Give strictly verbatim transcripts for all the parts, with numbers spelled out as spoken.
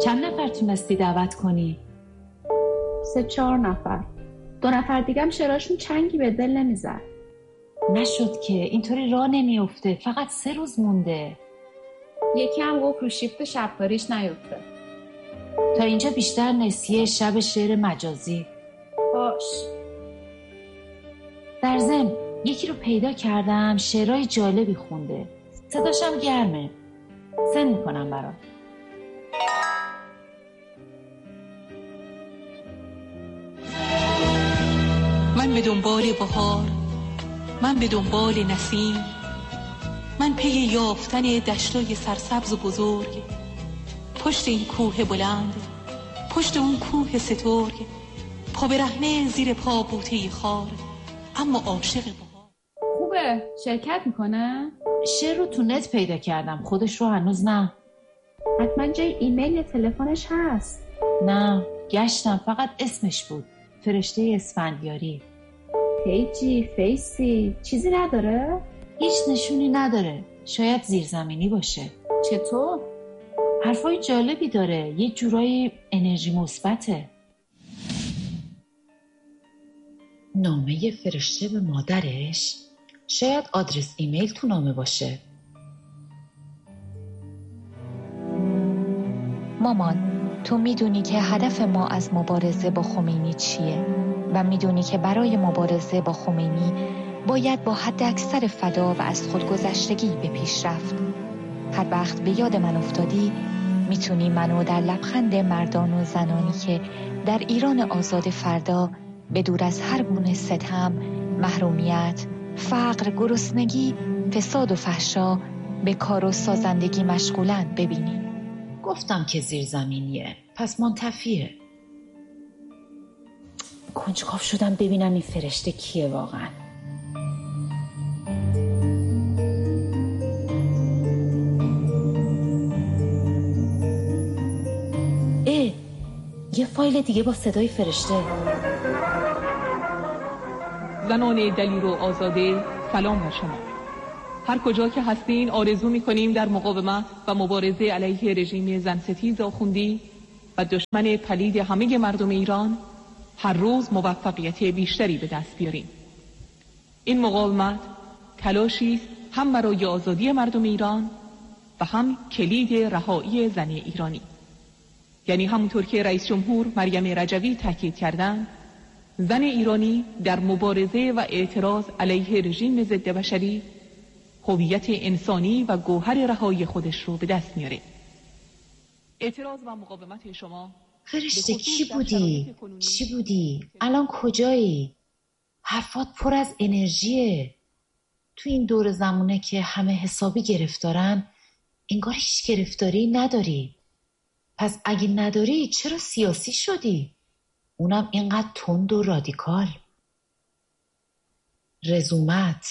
چند نفر تونستی دعوت کنی؟ سه چهار نفر. دو نفر دیگم شعراشون چنگی به دل نمیزد. نشد که، اینطوری راه نمیفته، فقط سه روز مونده. یکی هم گفت رو شیفت شبکاریش نیفته. تا اینجا بیشتر نسیه شب شعر مجازی. باش. در ضمن یکی رو پیدا کردم شعرهای جالبی خونده، صداشم گرمه، سن میکنم برات. من به دنبال بهار، من به دنبال نسیم، من پی یافتن دشتای سرسبز و بزرگ، پشت این کوه بلند، پشت اون کوه سترگ، پا برهنه زیر پا بوته خار، اما عاشق بهار. خوبه، شرکت میکنه؟ شعر رو تو نت پیدا کردم، خودش رو هنوز نه. حتما جای ایمیل یا تلفنش هست. نه، گشتم، فقط اسمش بود، فرشته اسفندیاری. پیجی، فیسی، چیزی نداره؟ هیچ نشونی نداره، شاید زیرزمینی باشه. چطور؟ حرفای جالبی داره، یه جورایی انرژی مثبته. نامه فرشته به مادرش؟ شاید آدرس ایمیل تو نامه باشه. مامان، تو میدونی که هدف ما از مبارزه با خمینی چیه و میدونی که برای مبارزه با خمینی باید با حد اکثر فدا و از خودگذشتگی به پیش رفت. هر وقت به یاد من افتادی میتونی منو در لبخند مردان و زنانی که در ایران آزاد فردا به دور از هر گونه ستم، محرومیت، فقر، گرسنگی، فساد و فحشا به کار و سازندگی مشغولن ببینی. گفتم که زیرزمینیه، پس منتفیه. کنجکاو شدم ببینم این فرشته کیه واقعا. اه، یه فایل دیگه با صدای فرشته. زنان دلیر و آزاده، سلام بر شما. هر کجا که هستین آرزو می‌کنیم در مقاومت و مبارزه علیه رژیم زنستیز آخوندی و دشمن پلید همه مردم ایران هر روز موفقیت بیشتری به دست بیاریم. این مقاومت تلاشی است هم برای آزادی مردم ایران و هم کلید رهایی زن ایرانی. یعنی همونطور که رئیس جمهور مریم رجوی تاکید کردند، زن ایرانی در مبارزه و اعتراض علیه رژیم ضد بشری هویت انسانی و گوهر رهایی خودش رو به دست میاره. اعتراض و مقاومت شما فرشته کی بودی؟ چی بودی؟ الان کجایی؟ حرفات پر از انرژیه. تو این دور زمونه که همه حسابی گرفتارن، انگار هیچ گرفتاری نداری. پس اگه نداری چرا سیاسی شدی؟ اونم اینقدر تند و رادیکال. رزومت.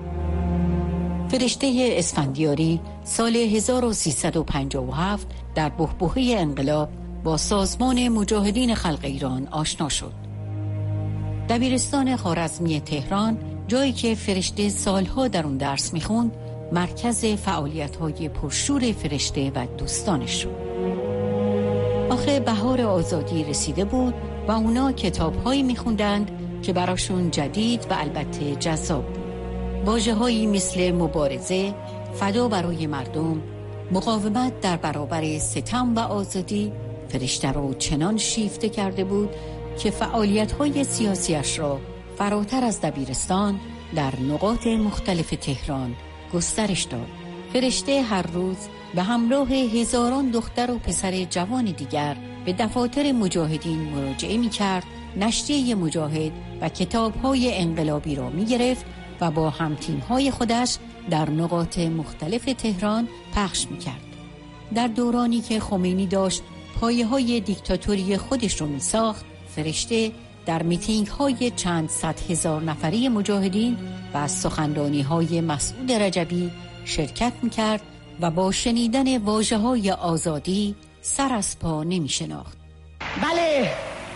فرشته اسفندیاری سال هزار و سیصد و پنجاه و هفت در بحبوحه انقلاب با سازمان مجاهدین خلق ایران آشنا شد. دبیرستان خوارزمی تهران، جایی که فرشته سالها در اون درس میخوند، مرکز فعالیت‌های پرشور فرشته و دوستانش شد. آخه بهار آزادی رسیده بود و اونا کتاب‌هایی میخوندند که براشون جدید و البته جذاب بود. واژه‌هایی مثل مبارزه، فدا برای مردم، مقاومت در برابر ستم و آزادی فرشته رو چنان شیفته کرده بود که فعالیت‌های سیاسیش را فراتر از دبیرستان در نقاط مختلف تهران گسترش داد. فرشته هر روز به همراه هزاران دختر و پسر جوان دیگر به دفاتر مجاهدین مراجعه می‌کرد، نشریه مجاهد و کتاب‌های انقلابی را می‌گرفت و با هم‌تیم‌های خودش در نقاط مختلف تهران پخش می‌کرد. در دورانی که خمینی داشت پایه‌های دیکتاتوری خودش رو می‌ساخت، فرشته در میتینگ‌های چند صد هزار نفری مجاهدین و از سخنرانی‌های مسعود رجبی شرکت می‌کرد و با شنیدن واژه‌های آزادی سر از پا نمی‌شناخت. بله،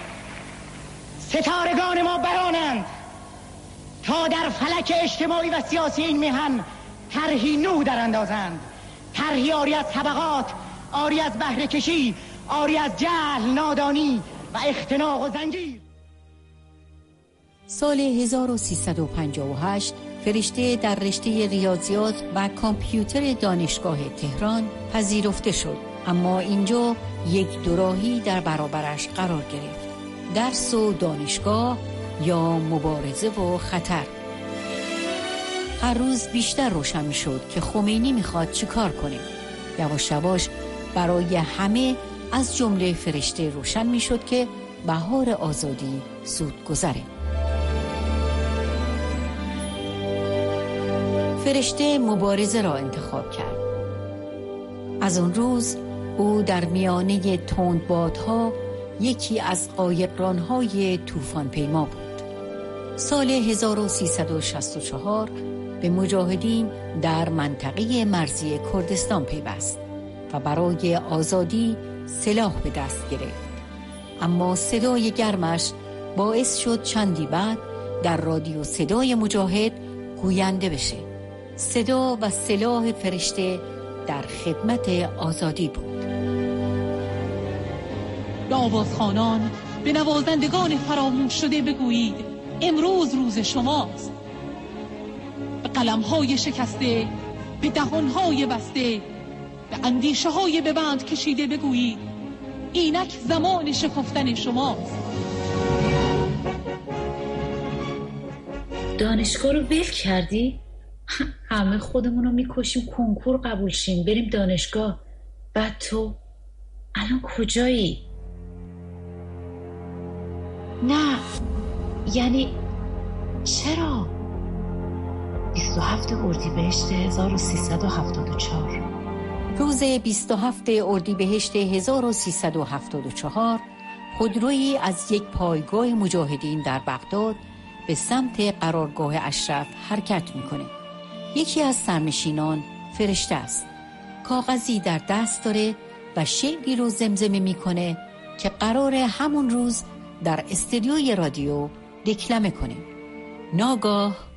ستارگان ما برانند تا در فلک اجتماعی و سیاسی این میهن طرحی نو در اندازند، طرحی آری از طبقات، آری از بهره کشی، آری از جهل، نادانی و اختناق و زنجیر. سال هزار و سیصد و پنجاه و هشت فرشته در رشته ریاضیات و کامپیوتر دانشگاه تهران پذیرفته شد، اما اینجا یک دوراهی در برابرش قرار گرفت: درس و دانشگاه یا مبارزه و خطر. هر روز بیشتر روشن می شد که خمینی میخواد چی کار کنه. یواش یواش برای همه از جمله فرشته روشن می شد که بهار آزادی زود گذره. فرشته مبارزه را انتخاب کرد. از اون روز او در میانه تندبادها یکی از قایقران‌های طوفان پیما بود. سال هزار و سیصد و شصت و چهار به مجاهدین در منطقه مرزی کردستان پیوست و برای آزادی سلاح به دست گرفت. اما صدای گرمش باعث شد چندی بعد در رادیو صدای مجاهد گوینده بشه: صدا و سلاح فرشته در خدمت آزادی بود. به آوازخوانان، به نوازندگان فراموش شده بگویید امروز روز شماست. به قلم‌های شکسته، به دهان‌های بسته، به اندیشه‌های به بند کشیده بگویید اینک زمان شکفتن شماست. دانشگاه رو ول کردی؟ همه خودمون رو میکشیم کنکور قبول شیم بریم دانشگاه، بعد تو الان کجایی؟ نه یعنی چرا؟ بیست و هفت اردیبهشت هزار و سیصد و هفتاد و چهار. روز بیست و هفت اردیبهشت هزار و سیصد و هفتاد و چهار خودرویی از یک پایگاه مجاهدین در بغداد به سمت قرارگاه اشرف حرکت میکنه. یکی از سرنشینان فرشته است. کاغذی در دست داره و شعری رو زمزمه میکنه که قراره همون روز در استودیوی رادیو دکلمه کنه. ناگاه